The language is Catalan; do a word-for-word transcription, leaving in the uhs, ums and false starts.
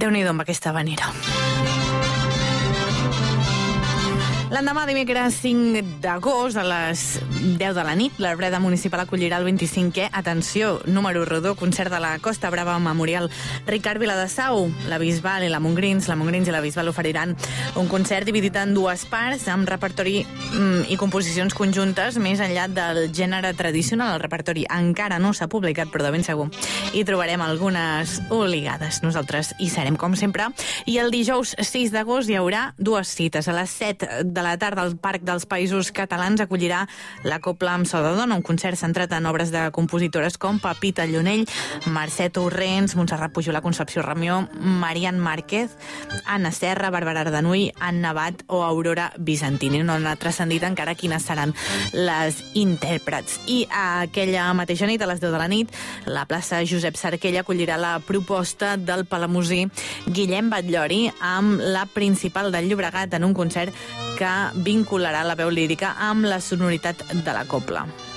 Déu-n'hi-do amb aquesta vanera. L'endemà, dimecres cinc d'agost, a les deu de la nit, l'Arbreda Municipal acollirà el vint-i-cinquè, atenció, número rodó, concert de la Costa Brava Memorial Ricard Viladesau. La Bisbal i la Montgrins, la Montgrins i la Bisbal oferiran un concert dividit en dues parts, amb repertori mm, i composicions conjuntes, més enllà del gènere tradicional. El repertori encara no s'ha publicat, però de ben segur hi trobarem algunes obligades. Nosaltres hi serem, com sempre. I el dijous sis d'agost hi haurà dues cites. A les set de la tarda, el Parc dels Països Catalans acollirà la Copla amb so de dona, un concert centrat en obres de compositores com Pepita Llonell, Mercè Torrents, Montserrat Pujol, Concepció Ramió, Marian Márquez, Anna Serra, Bàrbara Ardanuy, Anna Bat o Aurora Bizantini. No ha transcendit encara quines seran les intèrprets. I aquella mateixa nit, a les deu de la nit, la plaça Josep Sarquella acollirà la proposta del palamosí Guillem Batllori amb la Principal del Llobregat en un concert que vincularà la veu lírica amb la sonoritat de la copla.